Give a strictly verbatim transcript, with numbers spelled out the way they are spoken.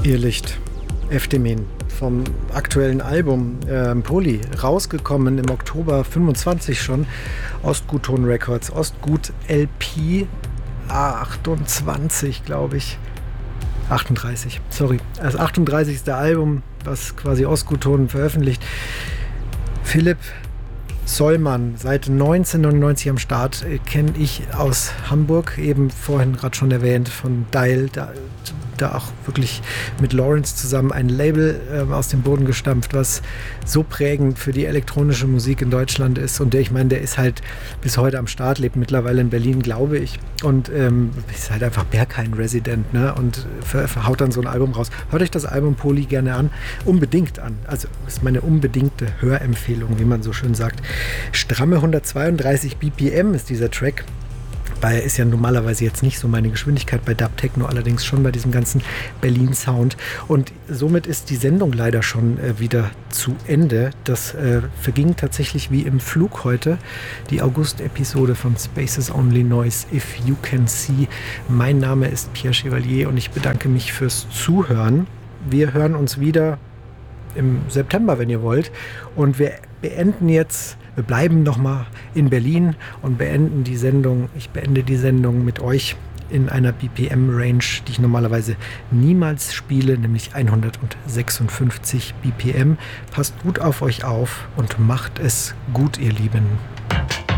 Irrlicht, Eftemin, vom aktuellen Album äh, Poli, rausgekommen im Oktober fünfundzwanzig schon, Ostgut-Ton Records, Ostgut L P achtundzwanzig, glaube ich. achtunddreißig, sorry. Das achtunddreißigste Album, was quasi Ostgut-Ton veröffentlicht. Philipp Sollmann, seit neunzehnhundertneunundneunzig am Start, äh, kenne ich aus Hamburg, eben vorhin gerade schon erwähnt, von Dial, da, da auch wirklich mit Lawrence zusammen ein Label äh, aus dem Boden gestampft, was so prägend für die elektronische Musik in Deutschland ist. Und der, ich meine, der ist halt bis heute am Start, lebt mittlerweile in Berlin, glaube ich. Und ähm, ist halt einfach Berghain-Resident, ne? Und haut dann so ein Album raus. Hört euch das Album Poli gerne an, unbedingt an. Also ist meine unbedingte Hörempfehlung, wie man so schön sagt. Stramme hundertzweiunddreißig B P M ist dieser Track. Weil ist ja normalerweise jetzt nicht so meine Geschwindigkeit bei Dub Techno, allerdings schon bei diesem ganzen Berlin-Sound. Und somit ist die Sendung leider schon äh, wieder zu Ende. Das äh, verging tatsächlich wie im Flug heute. Die August-Episode von Spaces Only Noise, If You Can See. Mein Name ist Pierre Chevalier und ich bedanke mich fürs Zuhören. Wir hören uns wieder im September, wenn ihr wollt. Und wir beenden jetzt, wir bleiben nochmal in Berlin und beenden die Sendung, ich beende die Sendung mit euch in einer B P M-Range, die ich normalerweise niemals spiele, nämlich hundertsechsundfünfzig B P M. Passt gut auf euch auf und macht es gut, ihr Lieben.